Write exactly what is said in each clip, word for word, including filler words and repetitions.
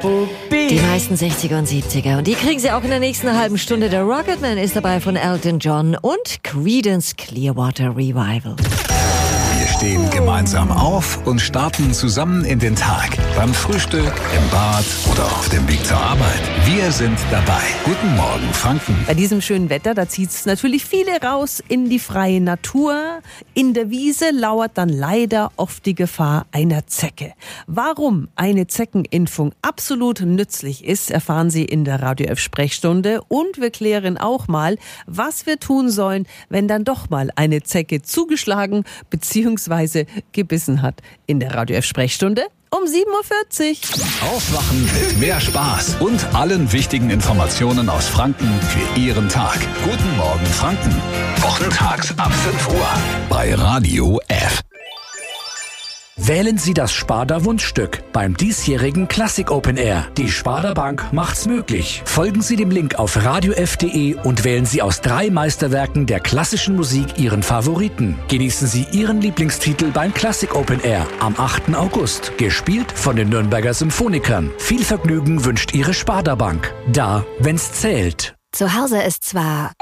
Die meisten sechziger und siebziger. Und die kriegen Sie auch in der nächsten halben Stunde. Der Rocketman ist dabei von Elton John und Creedence Clearwater Revival. Wir stehen gemeinsam auf und starten zusammen in den Tag. Beim Frühstück, im Bad oder auf dem Weg zur Arbeit. Wir sind dabei. Guten Morgen, Franken. Bei diesem schönen Wetter, da zieht es natürlich viele raus in die freie Natur. In der Wiese lauert dann leider oft die Gefahr einer Zecke. Warum eine Zeckenimpfung absolut nützlich ist, erfahren Sie in der Radio F Sprechstunde. Und wir klären auch mal, was wir tun sollen, wenn dann doch mal eine Zecke zugeschlagen bzw. gebissen hat. In der Radio F Sprechstunde um sieben Uhr vierzig. Aufwachen mit mehr Spaß und allen wichtigen Informationen aus Franken für Ihren Tag. Guten Morgen, Franken. Wochentags ab fünf Uhr bei Radio F. Wählen Sie das Sparda Wunschstück beim diesjährigen Classic Open Air. Die Sparda Bank macht's möglich. Folgen Sie dem Link auf radio f punkt de und wählen Sie aus drei Meisterwerken der klassischen Musik Ihren Favoriten. Genießen Sie Ihren Lieblingstitel beim Classic Open Air am achten August. Gespielt von den Nürnberger Symphonikern. Viel Vergnügen wünscht Ihre Sparda Bank. Da, wenn's zählt. Zu Hause ist zwar...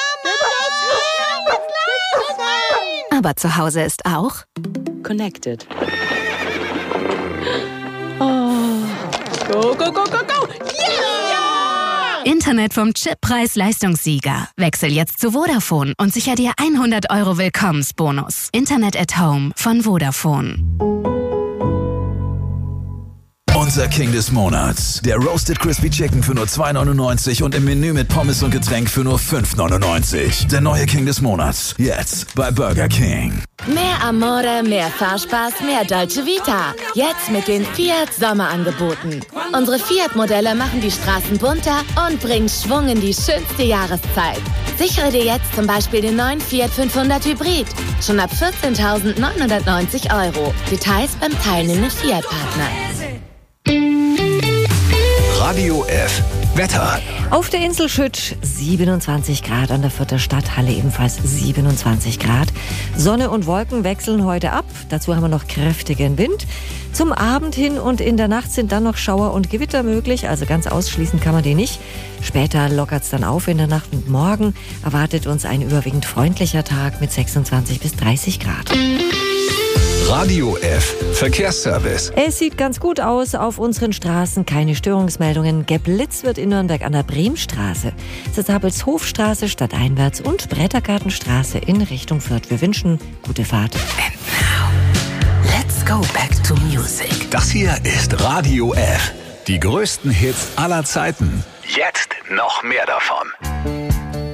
Aber zu Hause ist auch... Connected. Oh. Go, go, go, go, go! Yeah! Internet vom Chippreis-Leistungssieger. Wechsel jetzt zu Vodafone und sicher dir hundert Euro Willkommensbonus. Internet at Home von Vodafone. Unser King des Monats. Der Roasted Crispy Chicken für nur zwei neunundneunzig und im Menü mit Pommes und Getränk für nur fünf neunundneunzig. Der neue King des Monats. Jetzt bei Burger King. Mehr Amore, mehr Fahrspaß, mehr Dolce Vita. Jetzt mit den Fiat Sommerangeboten. Unsere Fiat-Modelle machen die Straßen bunter und bringen Schwung in die schönste Jahreszeit. Sichere dir jetzt zum Beispiel den neuen Fiat fünfhundert Hybrid. Schon ab vierzehntausendneunhundertneunzig Euro. Details beim teilnehmenden Fiat-Partner. Radio F. Wetter. Auf der Insel Schütt siebenundzwanzig Grad, an der Fürther Stadthalle ebenfalls siebenundzwanzig Grad. Sonne und Wolken wechseln heute ab. Dazu haben wir noch kräftigen Wind. Zum Abend hin und in der Nacht sind dann noch Schauer und Gewitter möglich, also ganz ausschließen kann man die nicht. Später lockert es dann auf in der Nacht und morgen erwartet uns ein überwiegend freundlicher Tag mit sechsundzwanzig bis dreißig Grad. Radio F. Verkehrsservice. Es sieht ganz gut aus auf unseren Straßen, keine Störungsmeldungen. Geblitzt wird in Nürnberg an der Bremstraße, Zappelshofstraße stadteinwärts und Brettergartenstraße in Richtung Fürth. Wir wünschen gute Fahrt. And now, let's go back to music. Das hier ist Radio F. Die größten Hits aller Zeiten. Jetzt noch mehr davon.